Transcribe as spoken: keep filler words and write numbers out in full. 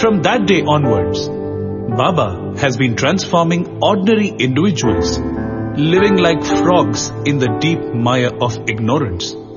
From that day onwards, Baba has been transforming ordinary individuals living like frogs in the deep mire of ignorance.